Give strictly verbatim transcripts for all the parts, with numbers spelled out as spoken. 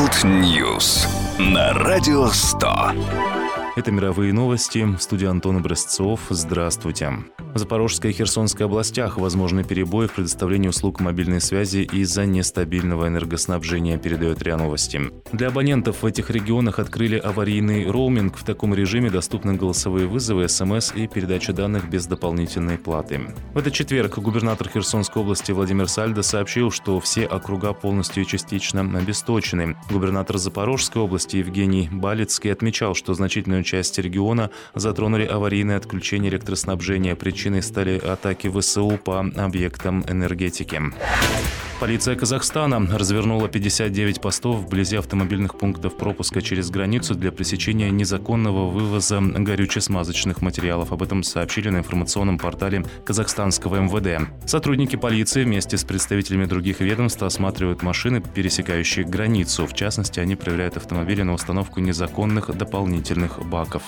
World News на Радио сто. Это мировые новости. В студии Антон Образцов. Здравствуйте. В Запорожской и Херсонской областях возможны перебои в предоставлении услуг мобильной связи из-за нестабильного энергоснабжения, передает РИА Новости. Для абонентов в этих регионах открыли аварийный роуминг. В таком режиме доступны голосовые вызовы, СМС и передача данных без дополнительной платы. В этот четверг губернатор Херсонской области Владимир Сальдо сообщил, что все округа полностью и частично обесточены. Губернатор Запорожской области Евгений Балицкий отмечал, что значительную часть региона затронули аварийные отключения электроснабжения. Причиной стали атаки ВСУ по объектам энергетики. Полиция Казахстана развернула пятьдесят девять постов вблизи автомобильных пунктов пропуска через границу для пресечения незаконного вывоза горюче-смазочных материалов. Об этом сообщили на информационном портале казахстанского эм вэ дэ. Сотрудники полиции вместе с представителями других ведомств осматривают машины, пересекающие границу. В частности, они проверяют автомобили на установку незаконных дополнительных баков.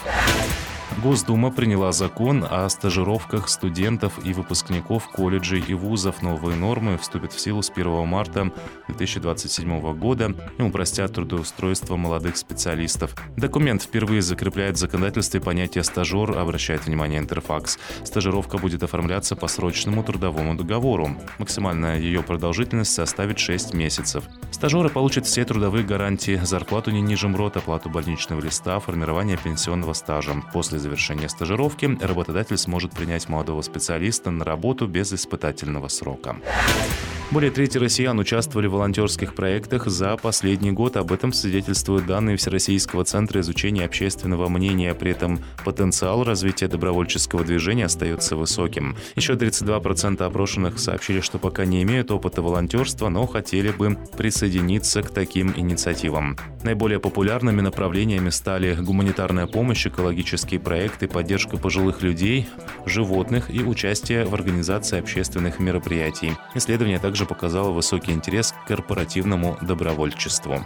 Госдума приняла закон о стажировках студентов и выпускников колледжей и вузов. Новые нормы вступят в силу с первого марта две тысячи двадцать седьмого года и упростят трудоустройство молодых специалистов. Документ впервые закрепляет в законодательстве понятие «стажер», обращает внимание Интерфакс. Стажировка будет оформляться по срочному трудовому договору. Максимальная ее продолжительность составит шесть месяцев. Стажеры получат все трудовые гарантии: зарплату не ниже МРОТ, оплату больничного листа, формирование пенсионного стажа. После завершения стажировки работодатель сможет принять молодого специалиста на работу без испытательного срока. Более трети россиян участвовали в волонтерских проектах за последний год. Об этом свидетельствуют данные Всероссийского центра изучения общественного мнения. При этом потенциал развития добровольческого движения остается высоким. Еще тридцать два процента опрошенных сообщили, что пока не имеют опыта волонтерства, но хотели бы присоединиться к таким инициативам. Наиболее популярными направлениями стали гуманитарная помощь, экологические проекты, поддержка пожилых людей, животных и участие в организации общественных мероприятий. Исследование также показало высокий интерес к корпоративному добровольчеству.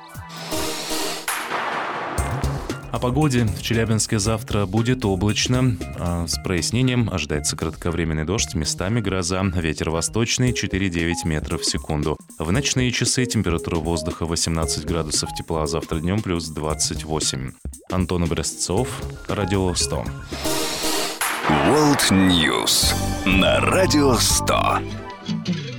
О погоде. В Челябинске завтра будет облачно. А с прояснением ожидается кратковременный дождь, местами гроза. Ветер восточный четыре-девять метров в секунду. В ночные часы температура воздуха восемнадцать градусов тепла, завтра днем плюс двадцать восемь. Антон Образцов, Радио сто. World News на Радио сто.